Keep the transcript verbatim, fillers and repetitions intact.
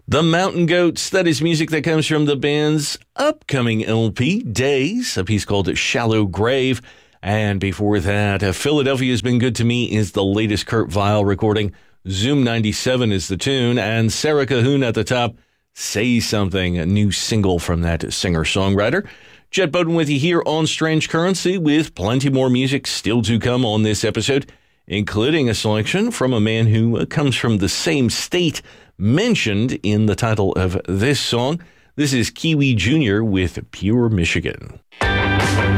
The Mountain Goats, that is music that comes from the band's upcoming L P, Days, a piece called Shallow Grave. And before that, uh, Philadelphia's Been Good to Me is the latest Kurt Vile recording. Zoom ninety-seven is the tune, and Sarah Cahoon at the top, Say Something, a new single from that singer-songwriter. Jet Bowden with you here on Strange Currency with plenty more music still to come on this episode, including a selection from a man who uh, comes from the same state mentioned in the title of this song. This is Kiwi Junior with Pure Michigan.